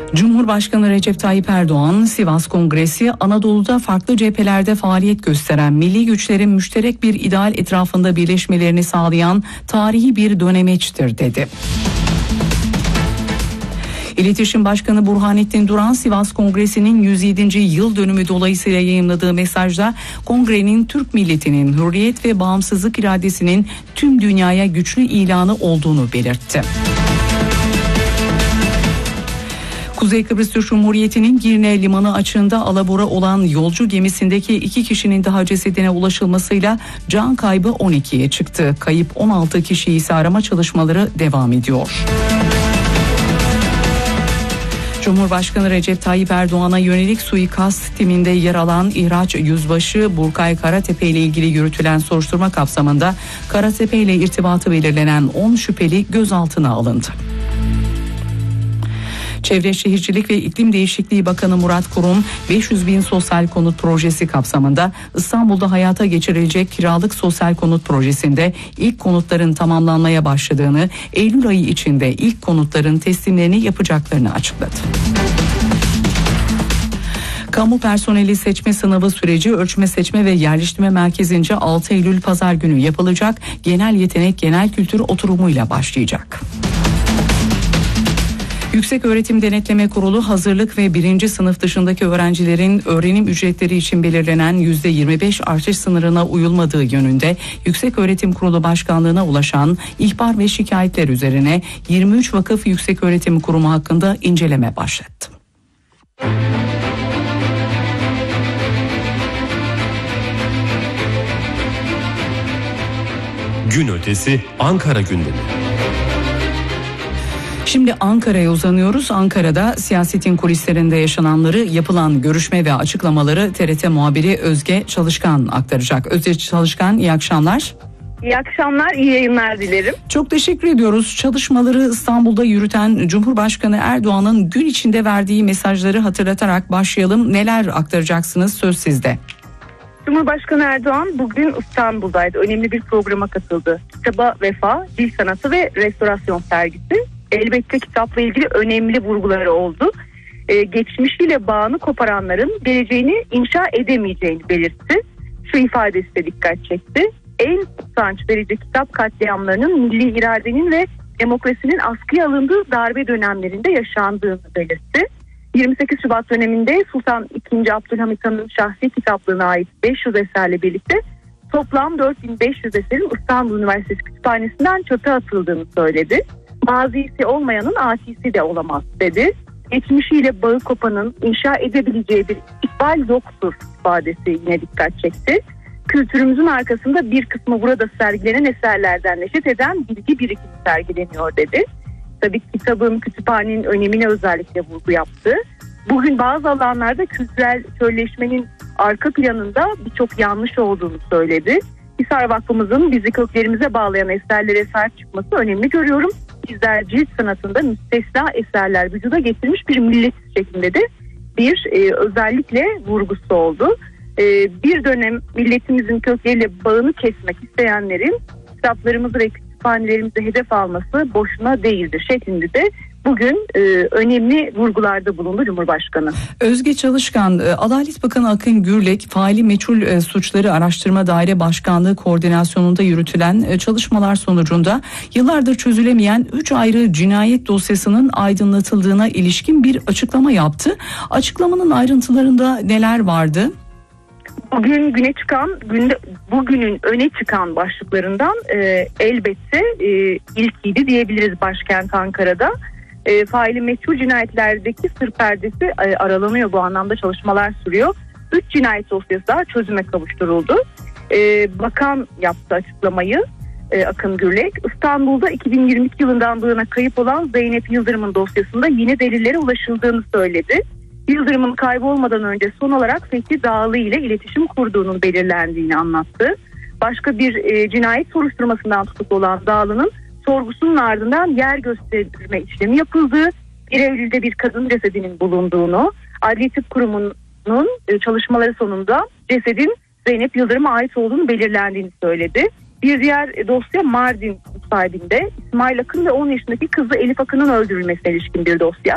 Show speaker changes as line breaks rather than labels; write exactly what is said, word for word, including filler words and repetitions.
Cumhurbaşkanı Recep Tayyip Erdoğan, Sivas Kongresi Anadolu'da farklı cephelerde faaliyet gösteren milli güçlerin müşterek bir ideal etrafında birleşmelerini sağlayan tarihi bir dönemeçtir dedi. İletişim Başkanı Burhanettin Duran, Sivas Kongresi'nin yüz yedinci yıl dönümü dolayısıyla yayımladığı mesajda kongrenin Türk milletinin hürriyet ve bağımsızlık iradesinin tüm dünyaya güçlü ilanı olduğunu belirtti. Kuzey Kıbrıs Türk Cumhuriyeti'nin Girne Limanı açığında alabora olan yolcu gemisindeki iki kişinin daha cesedine ulaşılmasıyla can kaybı on ikiye çıktı. Kayıp on altı kişi ise arama çalışmaları devam ediyor. Cumhurbaşkanı Recep Tayyip Erdoğan'a yönelik suikast timinde yer alan İhraç Yüzbaşı Burkay Karatepe ile ilgili yürütülen soruşturma kapsamında Karatepe ile irtibatı belirlenen on şüpheli gözaltına alındı. Çevre Şehircilik ve İklim Değişikliği Bakanı Murat Kurum, beş yüz bin sosyal konut projesi kapsamında İstanbul'da hayata geçirilecek kiralık sosyal konut projesinde ilk konutların tamamlanmaya başladığını, Eylül ayı içinde ilk konutların teslimlerini yapacaklarını açıkladı. Kamu personeli seçme sınavı süreci Ölçme Seçme ve Yerleştirme Merkezi'nce altı Eylül Pazar günü yapılacak genel yetenek genel kültür oturumuyla başlayacak. Yükseköğretim Denetleme Kurulu hazırlık ve birinci sınıf dışındaki öğrencilerin öğrenim ücretleri için belirlenen yüzde yirmi beş artış sınırına uyulmadığı yönünde Yükseköğretim Kurulu Başkanlığı'na ulaşan ihbar ve şikayetler üzerine yirmi üç vakıf yükseköğretim kurumu hakkında inceleme başlattı.
Gün ötesi Ankara gündemi.
Şimdi Ankara'ya uzanıyoruz. Ankara'da siyasetin kulislerinde yaşananları, yapılan görüşme ve açıklamaları T R T muhabiri Özge Çalışkan aktaracak. Özge Çalışkan, iyi akşamlar.
İyi akşamlar, iyi yayınlar dilerim.
Çok teşekkür ediyoruz. Çalışmaları İstanbul'da yürüten Cumhurbaşkanı Erdoğan'ın gün içinde verdiği mesajları hatırlatarak başlayalım. Neler aktaracaksınız? Söz sizde.
Cumhurbaşkanı Erdoğan bugün İstanbul'daydı. Önemli bir programa katıldı. Kitaba Vefa, Dil Sanatı ve Restorasyon sergisi. Elbette kitapla ilgili önemli vurguları oldu. Ee, geçmişiyle bağını koparanların geleceğini inşa edemeyeceğini belirtti. Şu ifadesi de dikkat çekti. En utanç verici kitap katliamlarının milli iradenin ve demokrasinin askıya alındığı darbe dönemlerinde yaşandığını belirtti. yirmi sekiz Şubat döneminde Sultan ikinci. Abdülhamit Han'ın şahsi kitaplığına ait beş yüz eserle birlikte toplam dört bin beş yüz eserin İstanbul Üniversitesi Kütüphanesi'nden çöpe atıldığını söyledi. Mazisi olmayanın atisi de olamaz dedi. Geçmişiyle bağı kopanın inşa edebileceği bir ikbal yoktur ifadesi yine dikkat çekti. Kültürümüzün arkasında bir kısmı burada sergilenen eserlerden neşet eden bilgi birikimi sergileniyor dedi. Tabii kitabın, kütüphanenin önemine özellikle vurgu yaptı. Bugün bazı alanlarda kültürel kölleşmenin arka planında birçok yanlış olduğunu söyledi. Hisar Vakfımızın bizi köklerimize bağlayan eserlere sahip çıkması önemli görüyorum. Bizler cilt sanatında müstesna eserler vücuda getirmiş bir milletiz şeklinde de bir e, özellikle vurgusu oldu. E, bir dönem milletimizin kökleriyle bağını kesmek isteyenlerin kitaplarımızı ve kütüphanelerimizi hedef alması boşuna değildir şeklinde de bugün e, önemli vurgularda bulundu Cumhurbaşkanı.
Özge Çalışkan, Adalet Bakanı Akın Gürlek, faili meçhul e, suçları araştırma daire başkanlığı koordinasyonunda yürütülen e, çalışmalar sonucunda yıllardır çözülemeyen üç ayrı cinayet dosyasının aydınlatıldığına ilişkin bir açıklama yaptı. Açıklamanın ayrıntılarında neler vardı?
Bugün güne çıkan, günde, bugünün öne çıkan başlıklarından e, elbette e, ilkiydi diyebiliriz başkent Ankara'da. E, faili meçhul cinayetlerdeki sır perdesi e, aralanıyor, bu anlamda çalışmalar sürüyor. Üç cinayet dosyası daha çözüme kavuşturuldu. E, bakan yaptı açıklamayı, e, Akın Gürlek. İstanbul'da iki bin yirmi iki yılından bu yana kayıp olan Zeynep Yıldırım'ın dosyasında yeni delillere ulaşıldığını söyledi. Yıldırım'ın kaybolmadan önce son olarak Fethi Dağlı ile iletişim kurduğunun belirlendiğini anlattı. Başka bir e, cinayet soruşturmasından tutuklu olan Dağlı'nın sorgusunun ardından yer gösterme işlemi yapıldığı, bir Eylül'de bir kadın cesedinin bulunduğunu, Adli Tıp Kurumu'nun e, çalışmaları sonunda cesedin Zeynep Yıldırım'a ait olduğunu belirlendiğini söyledi. Bir diğer dosya Mardin sahibinde İsmail Akın ve on yaşındaki kızı Elif Akın'ın öldürülmesine ilişkin bir dosya.